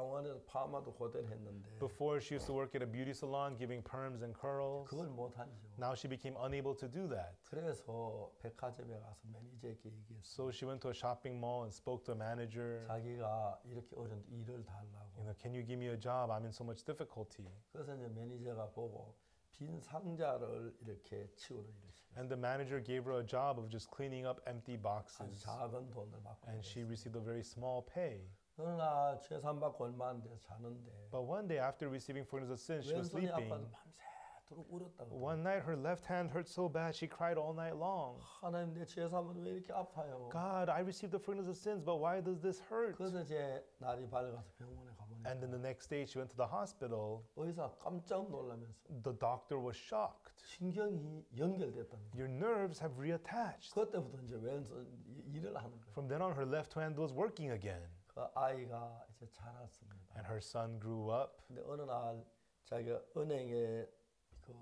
미용원에서 파마도 그대로 했는데 Before, she used to work at a beauty salon giving perms and curls. 그걸 못 하죠. Now she became unable to do that. 그래서 백화점에 가서 매니저에게 얘기했어. So she went to a shopping mall and spoke to a manager. 자기가 이렇게 어려운데 일을 달라고. Can you give me a job? I'm in so much difficulty. 그래서 이제 매니저가 보고 빈 상자를 이렇게 치우라 이러시고. And the manager gave her a job of just cleaning up empty 아주 boxes. 작은 돈을 받고. And she received a very small pay. 어느 날 죄산받고 얼마 안 돼서 자는데 But one day, after receiving forgiveness of sins, she was 왼손이 아파서 sleeping. 밤새도록 울었다고. One night, her left hand hurt so bad, she cried all night long. 하나님 내 죄산은 왜 이렇게 아파요? God, I received the forgiveness of sins, but why does this hurt? 그래서 이제 날이 밝아서 병원에 가보니까 And then the next day, she went to the hospital. 의사 깜짝 놀라면서 The doctor was shocked. 신경이 연결됐다는 거예요. Your nerves have reattached. 그때부터 이제 왼손 일을 하는 거예요. From then on, her left hand was working again. 그 아이가 이제 자랐습니다. And her son grew up. 근데 어느 날 자기가 은행에 그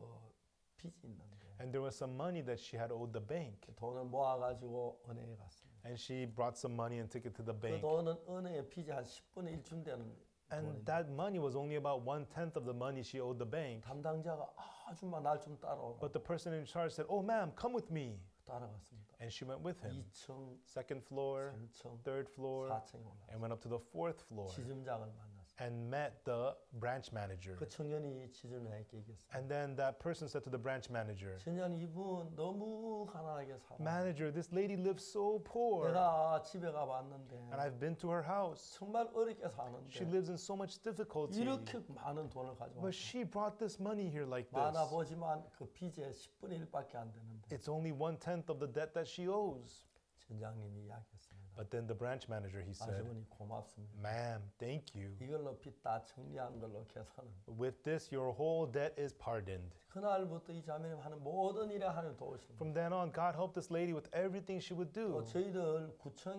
빚이 있는데 And there was some money that she had owed the bank. 돈을 모아가지고 은행에 갔습니다. And she brought some money and took it to the 그 bank. 돈은 은행에 빚이 한 10분의 1쯤 되는 And 돈인데 that money was only about 1/10 of the money she owed the bank. 담당자가 아줌마 날 좀 따라오라. But the person in charge said, "Oh, ma'am, come with me." 따라갔습니다. And she went with him. 2층, Second floor, 3층, third floor, 4층에 올라갔어요. and went up to the fourth floor 지점장을 만났어요. and met the branch manager. 그 청년이 지점장에게 얘기했어요. And then that person said to the branch manager, 청년 이분 너무 가난하게 살아. "Manager, this lady lives so poor. 내가 집에 가봤는데 And I've been to her house. 정말 어렵게 She 사는데 lives in so much difficulty. 이렇게 많은 돈을 가져와. But she brought this money here like 많아 this. 보지만 그 빚의 10분의 1밖에 안 되는데 It's only 1/10 of the debt that she owes." 전장님이 이야기했습니다. But then the branch manager, he said, 아주머니 고맙습니다. "Ma'am, thank you. 이걸로 빚 다 정리한 걸로 계산은. With this, your whole debt is pardoned." 그날부터 이 자매님 하는 모든 일에 하나님 도우십니다. From then on, God helped this lady with everything she would do. 또 저희들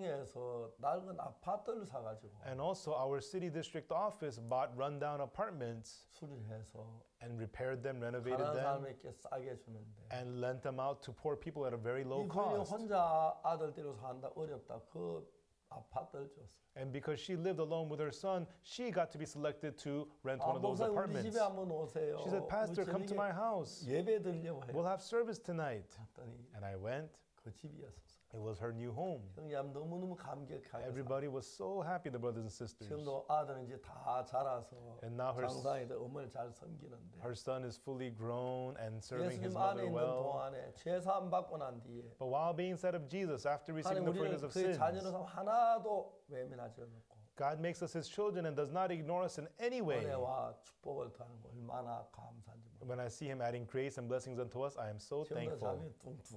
구청에서 낡은 아파트를 사가지고 And also, our city district office bought rundown apartments 수리해서 and repaired them, renovated 가난한 them, 사람에게 싸게 주는데 and lent them out to poor people at a very low 이분이 cost. 혼자 아들 데리고 산다 어렵다 그 아파트를 줬어요. And because she lived alone with her son, she got to be selected to rent one of those 목사님 우리 apartments. 집에 한번 오세요. She said, "Pastor, come to my house. 예배 드리려고 해요. We'll have service tonight." 갔더니 And I went. 그 집이었어요. It was her new home. 형님 너무너무 감격하게 Everybody was so happy, the brothers and sisters. 지금도 아들은 이제 다 자라서 And now her 장사에도 어머니를 잘 섬기는데 Her son is fully grown and serving his 예수님 안에 mother 있는 well. 동안에 죄사함 받고 난 뒤에 But while being inside of Jesus, after receiving 하나님 the 우리를 forgiveness of 그의 sins, 자녀로 하나도 외면하지 않고 God makes us His children and does not ignore us in any way. 은혜와 축복을 더하는 거 얼마나 감사한지 몰라요. When I see Him adding grace and blessings unto us, I am so 지금도 thankful. 자매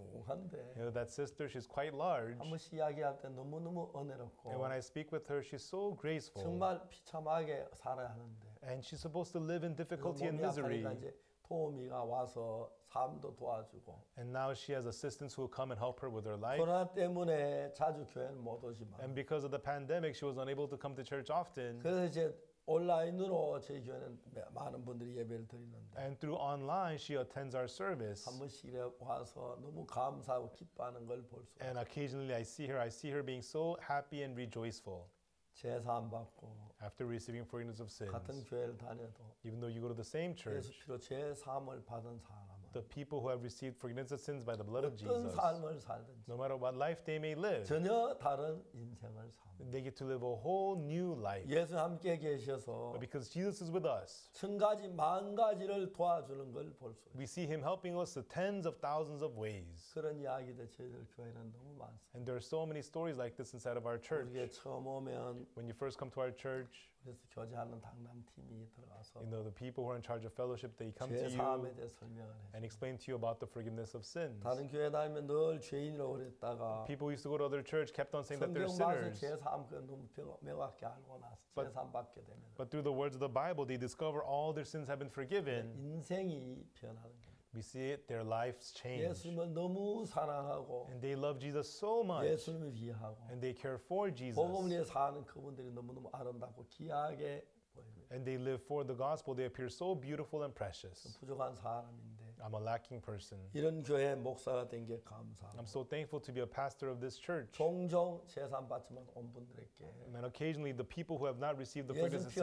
뚱뚱한데 That sister, she's quite large. 한 번씩 이야기할 때 너무너무 은혜롭고 And when I speak with her, she's so graceful. 정말 비참하게 살아야 하는데 And she's supposed to live in difficulty and 몸이 misery. 아프니까 이제 도우미가 와서 삶도 도와주고 And now she has assistants who will come and help her with her life. 코로나 때문에 자주 교회는 못 오지만 And because of the pandemic, she was unable to come to church often. 그래서 이제 온라인으로 저희 교회는 많은 분들이 예배를 드리는데 And through online, she attends our service. 한 번씩 이래 와서 너무 감사하고 기뻐하는 걸 볼 수. And occasionally I see her being so happy and rejoiceful 제사함 받고 after receiving forgiveness of 같은 sins. 교회를 다녀도 Even though you go to the same 예수 church, 피로 제사함을 받은 사람은 the people who have received forgiveness of sins by the blood of 어떤 Jesus, 삶을 살든지 no matter what life they may live, 전혀 다른 인생을 삽니다. they get to live a whole new life. 예수 함께 계셔서 But because Jesus is with us, 천 가지 만 가지를 도와주는 걸 볼 수 있어요. we see Him helping us to tens of thousands of ways. 그런 이야기들 저희들 교회는 너무 많습니다. And there are so many stories like this inside of our church. 우리가 처음 오면 When you first come to our church, 그래서 교제하는 당남팀이 들어가서 the people who are in charge of fellowship, they come to 죄사함에 you 대해 설명을 해요. and explain to you about the forgiveness of sins. 다른 교회 다니면 늘 죄인이라고 그랬다가 People who used to go to other church kept on saying that they're 성경 봐서 sinners. 죄사함 그 너무 명확히 알고 나서 죄사함 받게 되면 But through the words of the Bible, they discover all their sins have been forgiven. 인생이 변하는 거예요. We see it, their lives change. 예수님을 너무 사랑하고 And they love Jesus so much. 예수님을 위하고 And they care for Jesus. 복음을 위해 사는 그분들이 너무너무 아름답고 귀하게 보입니다. And they live for the gospel. They appear so beautiful and precious. 부족한 사람인데 I'm a lacking person. 이런 교회 목사가 된 게 감사하고 I'm so thankful to be a pastor of this church. 종종 재산 받지만 온 분들에게 And occasionally, the people who have not received the 예수 forgiveness of 피